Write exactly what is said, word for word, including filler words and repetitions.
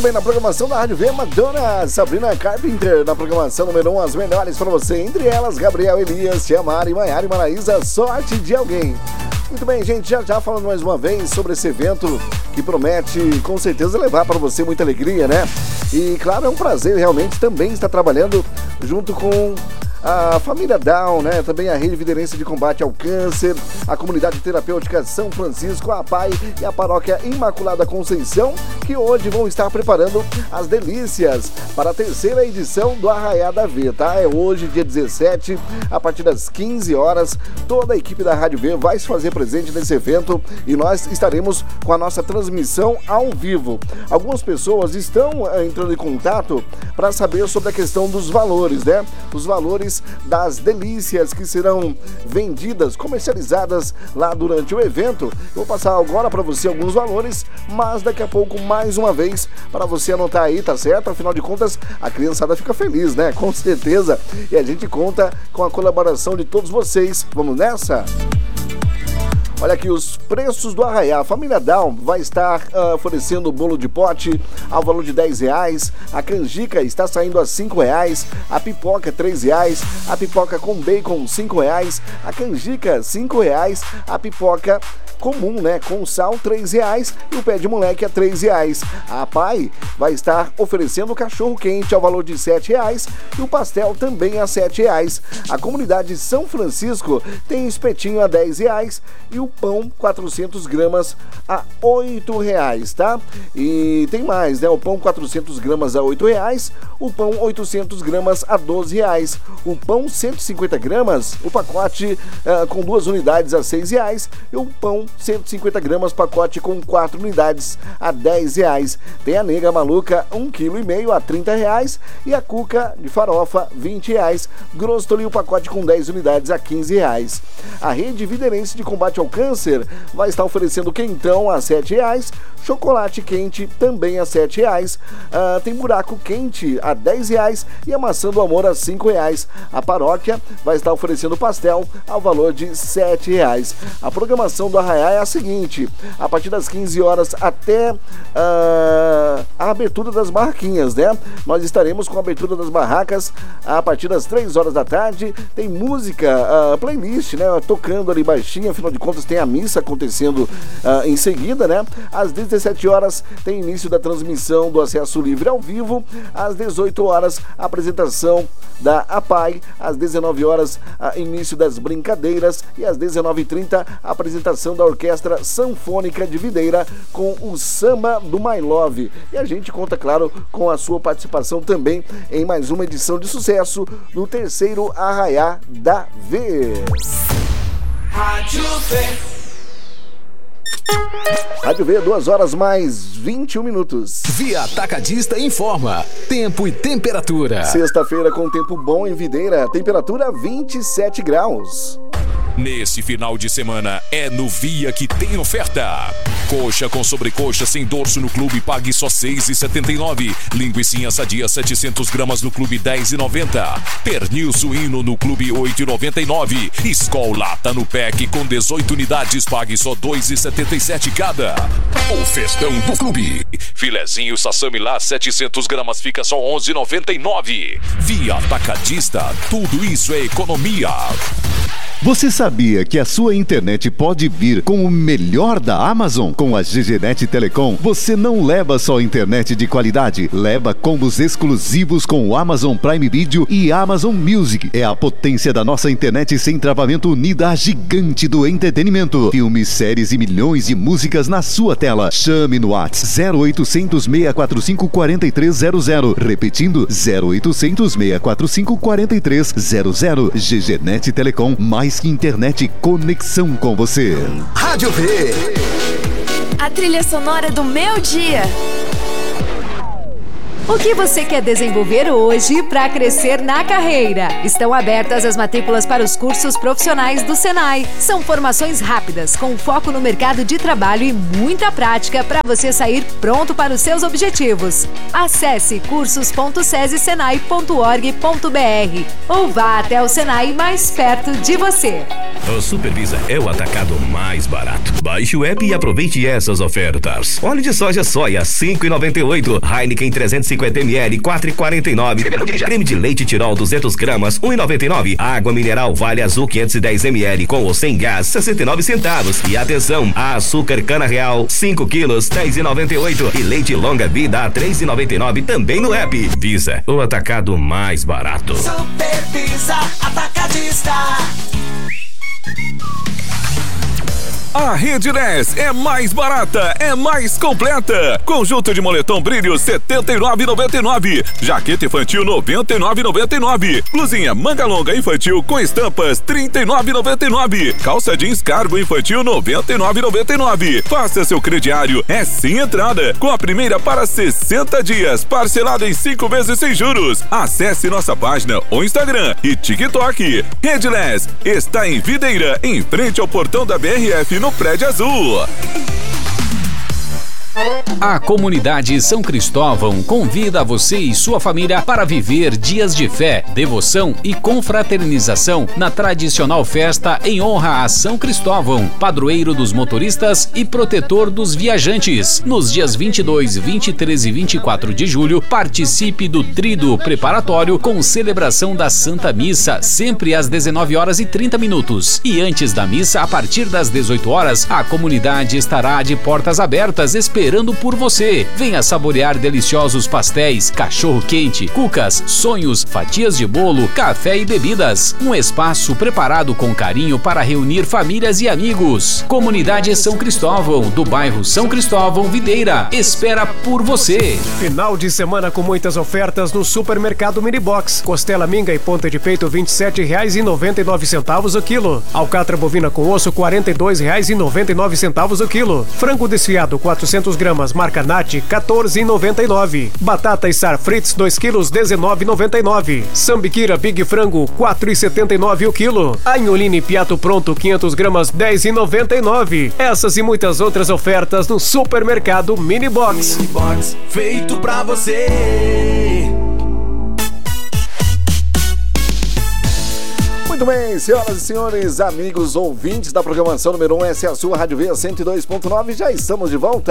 bem, na programação da Rádio V, Madonna, Sabrina Carpenter. Na programação número um, as melhores para você. Entre elas, Gabriel Elias, Tiamara e Maiara e Maraísa, Sorte de Alguém. Muito bem, gente, já já falando mais uma vez sobre esse evento que promete, com certeza, levar para você muita alegria, né? E, claro, é um prazer realmente também estar trabalhando junto com a família Down, né? Também a Rede Viderense de Combate ao Câncer, a Comunidade Terapêutica São Francisco, a P A I e a Paróquia Imaculada Conceição, que hoje vão estar preparando as delícias para a terceira edição do Arraiá da V, tá? É hoje, dia dezessete, a partir das quinze horas, toda a equipe da Rádio V vai se fazer presente nesse evento e nós estaremos com a nossa transmissão ao vivo. Algumas pessoas estão eh, entrando em contato para saber sobre a questão dos valores, né? Os valores das delícias que serão vendidas, comercializadas lá durante o evento. Eu vou passar agora para você alguns valores, mas daqui a pouco mais uma vez para você anotar aí, tá certo? Afinal de contas, a criançada fica feliz, né? Com certeza. E a gente conta com a colaboração de todos vocês. Vamos nessa? Olha aqui os preços do Arraiá. A família Down vai estar uh, oferecendo o bolo de pote ao valor de dez reais. A canjica está saindo a cinco reais. A pipoca três reais. A pipoca com bacon cinco reais. A canjica cinco reais. A pipoca comum, né, com sal, três reais, e o pé de moleque a três reais. A P A I vai estar oferecendo o cachorro quente ao valor de sete reais e o pastel também a sete reais. A comunidade São Francisco tem espetinho a dez reais e o pão quatrocentas gramas a oito reais, tá? E tem mais, né? O pão quatrocentas gramas a oito reais, o pão oitocentas gramas a doze reais, o pão cento e cinquenta gramas, o pacote uh, com duas unidades a seis reais e o pão cento e cinquenta gramas, pacote com quatro unidades a dez reais. Tem a nega maluca um vírgula cinco quilo a trinta reais e a cuca de farofa vinte reais. Grostoli, o pacote com dez unidades a quinze reais. A Rede Viderense de Combate ao Câncer vai estar oferecendo quentão a sete reais, chocolate quente também a sete reais. Uh, tem buraco quente a dez reais e a maçã do amor a cinco reais. A paróquia vai estar oferecendo pastel ao valor de sete reais. A programação do Arraiá é a seguinte: a partir das quinze horas até uh, a abertura das barraquinhas, né? Nós estaremos com a abertura das barracas a partir das três horas da tarde. Tem música, uh, playlist, né? Tocando ali baixinho, afinal de contas tem a missa acontecendo uh, em seguida, né? Às dezessete horas tem início da transmissão do acesso livre ao vivo. Às dezoito horas, a apresentação da A P A I. Às dezenove horas, uh, início das brincadeiras. E às dezenove e trinta, a apresentação da Orquestra Sanfônica de Videira com o Samba do My Love. E a gente conta, claro, com a sua participação também em mais uma edição de sucesso no terceiro Arraiá da V. Rádio V. Rádio V, duas horas mais vinte e um minutos. Via Atacadista informa tempo e temperatura. Sexta-feira com tempo bom em Videira, temperatura vinte e sete graus. Nesse final de semana é no Via que tem oferta. Coxa com sobrecoxa sem dorso no clube, pague só seis reais e setenta e nove centavos. Linguicinha sadia setecentas gramas no clube, dez reais e noventa centavos. Pernil suíno no clube, oito reais e noventa e nove centavos. Skol lata no pack com dezoito unidades, pague só dois reais e setenta e sete centavos cada. O festão do clube. Filezinho sassami lá, setecentas gramas, fica só onze reais e noventa e nove centavos. Via Atacadista, tudo isso é economia. Você sabia que a sua internet pode vir com o melhor da Amazon? Com a GGNet Telecom, você não leva só internet de qualidade, leva combos exclusivos com o Amazon Prime Video e Amazon Music. É a potência da nossa internet sem travamento unida à gigante do entretenimento. Filmes, séries e milhões de músicas na sua tela. Chame no WhatsApp zero oitocentos, seis quatro cinco, quatro três zero zero. Repetindo, zero oitocentos, seis quatro cinco, quatro três zero zero. GGNet Telecom, mais que internet, conexão com você. Rádio V. A trilha sonora do meu dia. O que você quer desenvolver hoje para crescer na carreira? Estão abertas as matrículas para os cursos profissionais do Senai. São formações rápidas, com foco no mercado de trabalho e muita prática para você sair pronto para os seus objetivos. Acesse cursos ponto sesi senai ponto org ponto br ou vá até o Senai mais perto de você. O Supervisa é o atacado mais barato. Baixe o app e aproveite essas ofertas. Óleo de soja soia cinco reais e noventa e oito centavos. Heineken trezentos e cinquenta mililitros quatro reais e quarenta e nove centavos. Creme de leite Tirol duzentas gramas um real e noventa e nove centavos. Água mineral Vale Azul quinhentos e dez mililitros com ou sem gás sessenta e nove centavos. E atenção, açúcar cana real cinco quilos dez reais e noventa e oito centavos. E leite longa vida a três reais e noventa e nove centavos também no app. Visa, o atacado mais barato. Supervisa Atacadista. A Rediless é mais barata, é mais completa. Conjunto de moletom brilho setenta e nove reais e noventa e nove centavos. Jaqueta infantil noventa e nove reais e noventa e nove centavos. Blusinha manga longa infantil com estampas trinta e nove reais e noventa e nove centavos. Calça jeans cargo infantil noventa e nove reais e noventa e nove centavos. Faça seu crediário, é sem entrada, com a primeira para sessenta dias, parcelado em cinco vezes sem juros. Acesse nossa página ou Instagram e TikTok. Rediless está em Videira, em frente ao portão da B R F no Prédio Azul. A comunidade São Cristóvão convida você e sua família para viver dias de fé, devoção e confraternização na tradicional festa em honra a São Cristóvão, padroeiro dos motoristas e protetor dos viajantes. Nos dias vinte e dois, vinte e três e vinte e quatro de julho, participe do tríduo preparatório com celebração da Santa Missa, sempre às dezenove horas e trinta minutos. E antes da missa, a partir das dezoito horas, a comunidade estará de portas abertas esperando Esperando por você. Venha saborear deliciosos pastéis, cachorro quente, cucas, sonhos, fatias de bolo, café e bebidas. Um espaço preparado com carinho para reunir famílias e amigos. Comunidade São Cristóvão, do bairro São Cristóvão, Videira, espera por você. Final de semana com muitas ofertas no Supermercado Minibox. Costela minga e ponta de peito vinte e sete reais e noventa e nove centavos o quilo. Alcatra bovina com osso quarenta e dois reais e noventa e nove centavos o quilo. Frango desfiado quatrocentos gramas, marca Nat, quatorze reais e noventa e nove centavos. Batata Star Fritz, dois quilos, dezenove reais e noventa e nove centavos. Sambiquira Big Frango, quatro reais e setenta e nove centavos o quilo. Anholine Piato Pronto, quinhentas gramas, dez reais e noventa e nove centavos. Essas e muitas outras ofertas no Supermercado Minibox. Minibox, feito pra você. Muito bem, senhoras e senhores, amigos ouvintes da programação número um, essa é a sua Rádio V cento e dois ponto nove, já estamos de volta.